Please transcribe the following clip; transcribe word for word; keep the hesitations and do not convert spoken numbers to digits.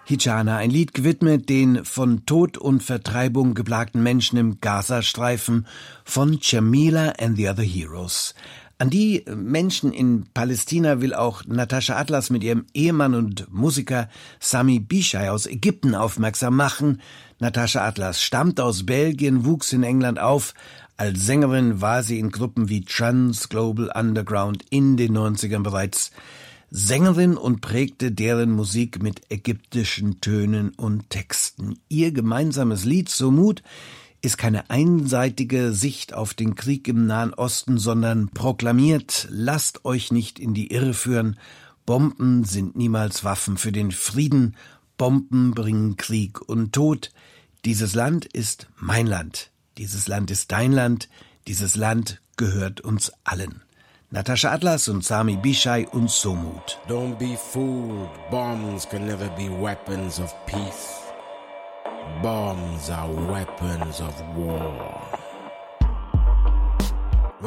Hijana, ein Lied gewidmet den von Tod und Vertreibung geplagten Menschen im Gazastreifen von Jamila and the Other Heroes. An die Menschen in Palästina will auch Natascha Atlas mit ihrem Ehemann und Musiker Sami Bishai aus Ägypten aufmerksam machen. Natascha Atlas stammt aus Belgien, wuchs in England auf. Als Sängerin war sie in Gruppen wie Trans Global Underground in den neunzigern bereits Sängerin und prägte deren Musik mit ägyptischen Tönen und Texten. Ihr gemeinsames Lied Somut ist keine einseitige Sicht auf den Krieg im Nahen Osten, sondern proklamiert: Lasst euch nicht in die Irre führen. Bomben sind niemals Waffen für den Frieden. Bomben bringen Krieg und Tod. Dieses Land ist mein Land. Dieses Land ist dein Land. Dieses Land gehört uns allen. Natascha Atlas und Sami Bishai und Somut. Don't be fooled. Bombs can never be weapons of peace. Bombs are weapons of war.